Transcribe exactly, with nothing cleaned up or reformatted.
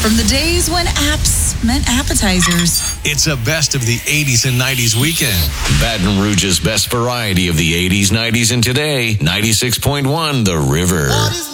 from the days when apps meant appetizers. It's a best of the eighties and nineties weekend. Baton Rouge's best variety of the eighties, nineties, and today. ninety-six point one The River.